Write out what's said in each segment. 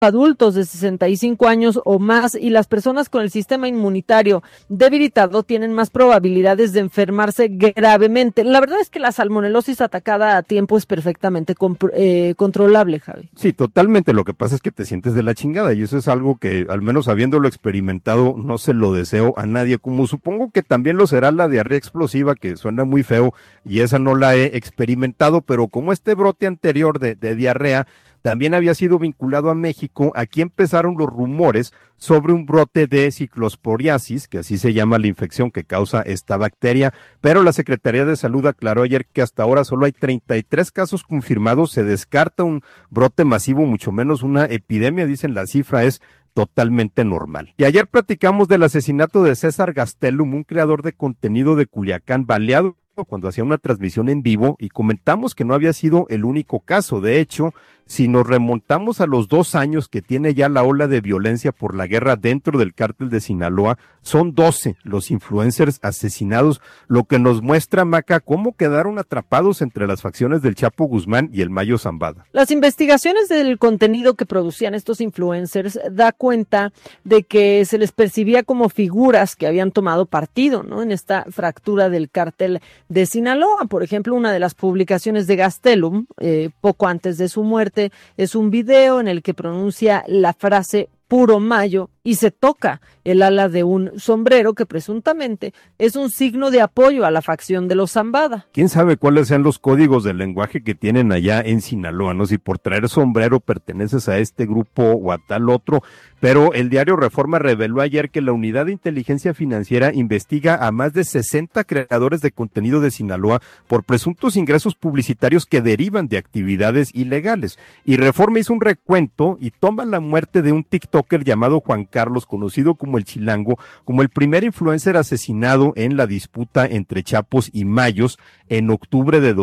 adultos de 65 años o más y las personas con el sistema inmunitario debilitado tienen más probabilidades de enfermarse gravemente. La verdad es que la salmonelosis atacada a tiempo es perfectamente controlable, Javi. Sí, totalmente. Lo que pasa es que te sientes de la chingada y eso es algo que, al menos habiéndolo experimentado, no se lo deseo a nadie. Como supongo que también lo será la diarrea explosiva, que suena muy feo y esa no la he experimentado, pero como este brote anterior de diarrea también había sido vinculado a México, aquí empezaron los rumores sobre un brote de ciclosporiasis, que así se llama la infección que causa esta bacteria, pero la Secretaría de Salud aclaró ayer que hasta ahora solo hay 33 casos confirmados, se descarta un brote masivo, mucho menos una epidemia, dicen la cifra es totalmente normal. Y ayer platicamos del asesinato de César Gastelum, un creador de contenido de Culiacán, baleado cuando hacía una transmisión en vivo, y comentamos que no había sido el único caso. De hecho, si nos remontamos a los 2 años que tiene ya la ola de violencia por la guerra dentro del cártel de Sinaloa, son 12 los influencers asesinados, lo que nos muestra, Maca, cómo quedaron atrapados entre las facciones del Chapo Guzmán y el Mayo Zambada. Las investigaciones del contenido que producían estos influencers da cuenta de que se les percibía como figuras que habían tomado partido, ¿no?, en esta fractura del cártel de Sinaloa. Por ejemplo, una de las publicaciones de Gastelum, poco antes de su muerte, es un video en el que pronuncia la frase "puro mayo" y se toca el ala de un sombrero que presuntamente es un signo de apoyo a la facción de los Zambada. ¿Quién sabe cuáles sean los códigos del lenguaje que tienen allá en Sinaloa, no? Si por traer sombrero perteneces a este grupo o a tal otro, pero el diario Reforma reveló ayer que la Unidad de Inteligencia Financiera investiga a más de 60 creadores de contenido de Sinaloa por presuntos ingresos publicitarios que derivan de actividades ilegales. Y Reforma hizo un recuento y toma la muerte de un TikToker llamado Juan Carlos, conocido como el Chilango, como el primer influencer asesinado en la disputa entre Chapos y Mayos en octubre de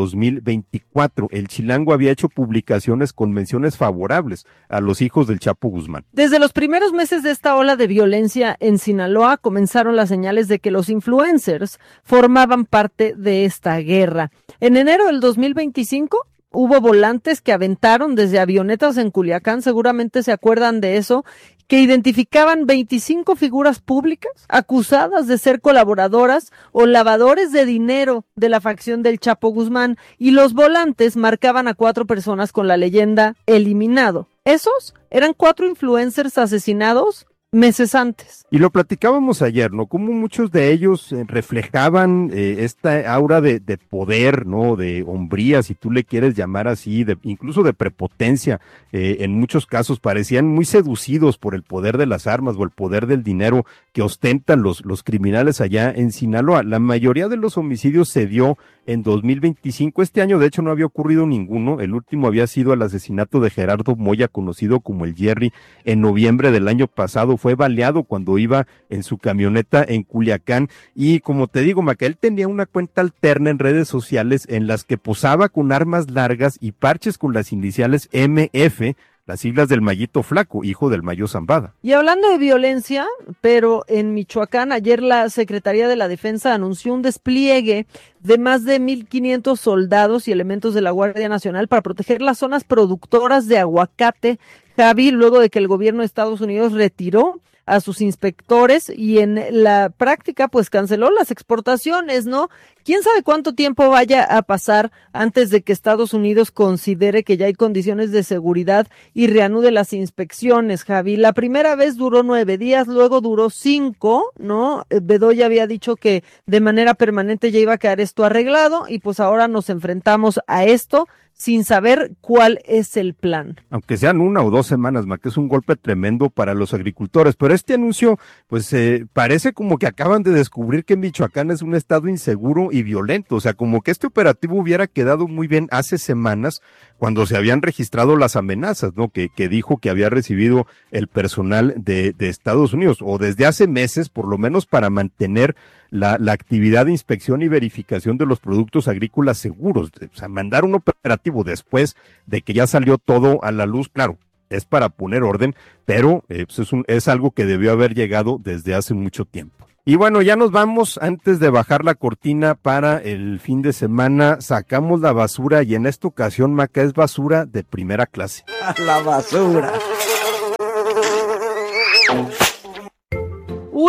2024. El Chilango había hecho publicaciones con menciones favorables a los hijos del Chapo Guzmán. Desde los primeros meses de esta ola de violencia en Sinaloa comenzaron las señales de que los influencers formaban parte de esta guerra. En enero del 2025 hubo volantes que aventaron desde avionetas en Culiacán, seguramente se acuerdan de eso, que identificaban 25 figuras públicas acusadas de ser colaboradoras o lavadores de dinero de la facción del Chapo Guzmán, y los volantes marcaban a 4 personas con la leyenda "eliminado". Esos eran 4 influencers asesinados meses antes. Y lo platicábamos ayer, ¿no? Como muchos de ellos reflejaban esta aura de poder, ¿no? De hombría, si tú le quieres llamar así, incluso de prepotencia. En muchos casos parecían muy seducidos por el poder de las armas o el poder del dinero que ostentan los criminales allá en Sinaloa. La mayoría de los homicidios se dio en 2025. Este año, de hecho, no había ocurrido ninguno. El último había sido el asesinato de Gerardo Moya, conocido como el Jerry, en noviembre del año pasado. Fue baleado cuando iba en su camioneta en Culiacán, y como te digo, Maca, él tenía una cuenta alterna en redes sociales en las que posaba con armas largas y parches con las iniciales MF, las siglas del Mayito Flaco, hijo del Mayo Zambada. Y hablando de violencia, pero en Michoacán, ayer la Secretaría de la Defensa anunció un despliegue de más de 1,500 soldados y elementos de la Guardia Nacional para proteger las zonas productoras de aguacate, Javi, luego de que el gobierno de Estados Unidos retiró a sus inspectores y en la práctica pues canceló las exportaciones, ¿no? ¿Quién sabe cuánto tiempo vaya a pasar antes de que Estados Unidos considere que ya hay condiciones de seguridad y reanude las inspecciones, Javi? La primera vez duró 9 días, luego duró 5, ¿no? Bedoya había dicho que de manera permanente ya iba a quedar esto arreglado y pues ahora nos enfrentamos a esto sin saber cuál es el plan. Aunque sean 1 o 2 semanas, que es un golpe tremendo para los agricultores, pero este anuncio, pues parece como que acaban de descubrir que Michoacán es un estado inseguro y violento, o sea, como que este operativo hubiera quedado muy bien hace semanas, cuando se habían registrado las amenazas, ¿no? Que dijo que había recibido el personal de Estados Unidos, o desde hace meses, por lo menos para mantener la actividad de inspección y verificación de los productos agrícolas seguros. O sea, mandar un operativo después de que ya salió todo a la luz, claro, es para poner orden, pero pues es algo que debió haber llegado desde hace mucho tiempo. Y bueno, ya nos vamos. Antes de bajar la cortina para el fin de semana, sacamos la basura, y en esta ocasión, Maca, es basura de primera clase. La basura.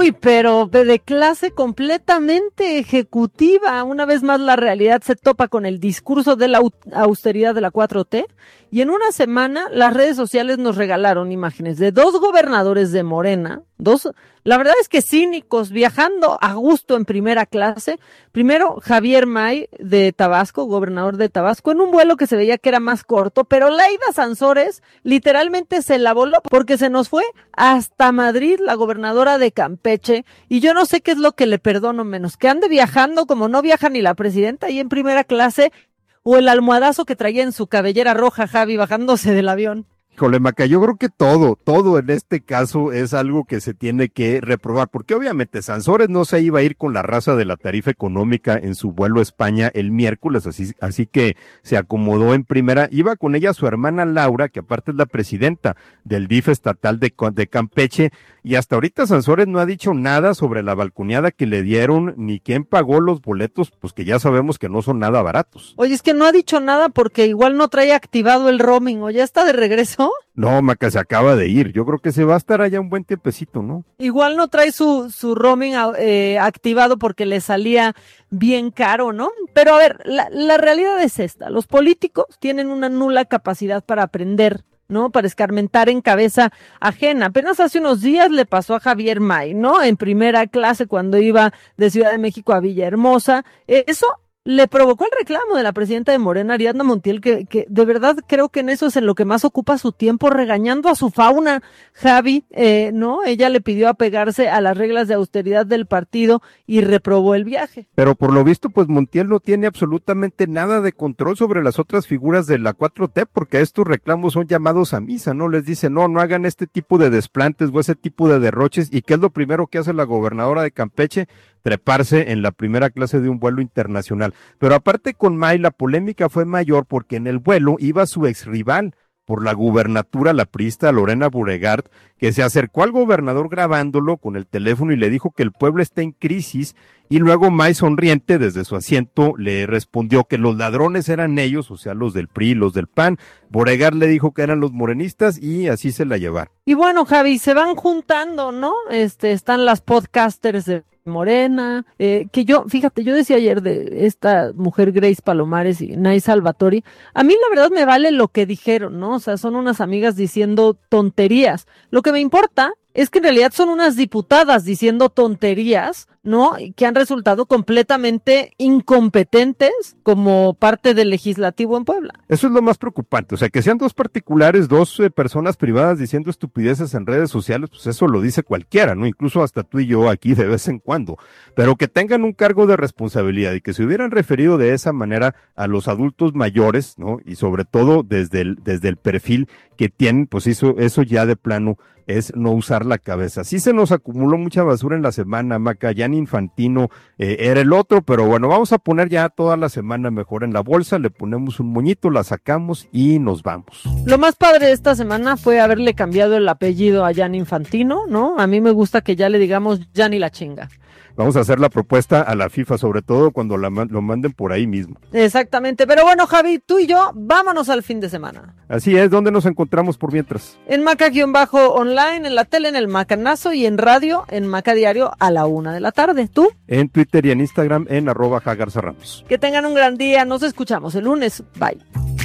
Uy, pero de clase completamente ejecutiva. Una vez más la realidad se topa con el discurso de la austeridad de la 4T y en una semana las redes sociales nos regalaron imágenes de 2 gobernadores de Morena, la verdad es que cínicos, viajando a gusto en primera clase. Primero, Javier May de Tabasco, gobernador de Tabasco, en un vuelo que se veía que era más corto, pero Laida Sansores literalmente se la voló porque se nos fue hasta Madrid, la gobernadora de Campeche, y yo no sé qué es lo que le perdono menos, que ande viajando como no viaja ni la presidenta y en primera clase, o el almohadazo que traía en su cabellera roja Javi bajándose del avión. Híjole, Maca, yo creo que todo en este caso es algo que se tiene que reprobar, porque obviamente Sansores no se iba a ir con la raza de la tarifa económica en su vuelo a España el miércoles, así que se acomodó en primera. Iba con ella su hermana Laura, que aparte es la presidenta del DIF estatal de Campeche, y hasta ahorita Sansores no ha dicho nada sobre la balconeada que le dieron, ni quién pagó los boletos, pues que ya sabemos que no son nada baratos. Oye, es que no ha dicho nada porque igual no trae activado el roaming, ¿o ya está de regreso? No, Maca, se acaba de ir. Yo creo que se va a estar allá un buen tiempecito, ¿no? Igual no trae su roaming activado porque le salía bien caro, ¿no? Pero a ver, la realidad es esta. Los políticos tienen una nula capacidad para aprender, ¿no? Para escarmentar en cabeza ajena. Apenas hace unos días le pasó a Javier May, ¿no? En primera clase cuando iba de Ciudad de México a Villahermosa. Eso le provocó el reclamo de la presidenta de Morena, Ariadna Montiel, que de verdad creo que en eso es en lo que más ocupa su tiempo, regañando a su fauna, Javi, ¿no? Ella le pidió apegarse a las reglas de austeridad del partido y reprobó el viaje. Pero por lo visto, pues Montiel no tiene absolutamente nada de control sobre las otras figuras de la 4T, porque estos reclamos son llamados a misa, ¿no? Les dice, no hagan este tipo de desplantes o ese tipo de derroches. ¿Y qué es lo primero que hace la gobernadora de Campeche? Treparse en la primera clase de un vuelo internacional. Pero aparte con May, la polémica fue mayor porque en el vuelo iba su exrival por la gubernatura, la priista Lorena Buregard, que se acercó al gobernador grabándolo con el teléfono y le dijo que el pueblo está en crisis, y luego May, sonriente desde su asiento, le respondió que los ladrones eran ellos, o sea, los del PRI, los del PAN. Buregard le dijo que eran los morenistas y así se la llevaron. Y bueno, Javi, se van juntando, ¿no? Están las podcasters de Morena, que yo decía ayer de esta mujer Grace Palomares y Nay Salvatori, a mí la verdad me vale lo que dijeron, ¿no? O sea, son unas amigas diciendo tonterías. Lo que me importa es que en realidad son unas diputadas diciendo tonterías, ¿no? Que han resultado completamente incompetentes como parte del legislativo en Puebla. Eso es lo más preocupante, o sea, que sean dos particulares, dos personas privadas diciendo estupideces en redes sociales, pues eso lo dice cualquiera, ¿no? Incluso hasta tú y yo aquí de vez en cuando, pero que tengan un cargo de responsabilidad y que se hubieran referido de esa manera a los adultos mayores, ¿no? Y sobre todo desde el perfil que tienen, pues eso ya de plano es no usar la cabeza. Sí se nos acumuló mucha basura en la semana, Maca. Gianni Infantino era el otro, pero bueno, vamos a poner ya toda la semana mejor en la bolsa, le ponemos un moñito, la sacamos y nos vamos. Lo más padre de esta semana fue haberle cambiado el apellido a Gianni Infantino, ¿no? A mí me gusta que ya le digamos Gianni la chinga. Vamos a hacer la propuesta a la FIFA, sobre todo cuando lo manden por ahí mismo. Exactamente, pero bueno, Javi, tú y yo, vámonos al fin de semana. Así es, ¿dónde nos encontramos por mientras? En Maca-online, en la tele, en el Macanazo y en radio, en Maca Diario a la 1:00 p.m. ¿Tú? En Twitter y en Instagram, en @JaGarzaRamos. Que tengan un gran día, nos escuchamos el lunes, bye.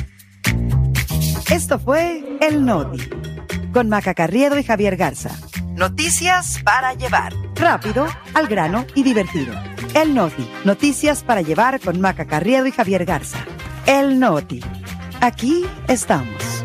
Esto fue El Noti, con Maca Carriedo y Javier Garza. Noticias para llevar. Rápido, al grano y divertido. El Noti. Noticias para llevar con Maca Carriedo y Javier Garza. El Noti. Aquí estamos.